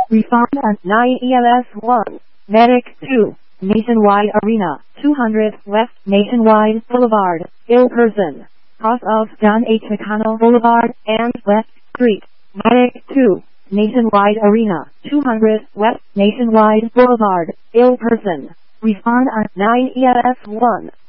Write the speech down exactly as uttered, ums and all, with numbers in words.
Respond on nine E L S one. Medic two. Nationwide Arena, two hundred West Nationwide Boulevard, ill person. Cross of John H. McConnell Boulevard and West Street. Medic two. Nationwide Arena, two hundred West Nationwide Boulevard, ill person. Respond on nine E L S one.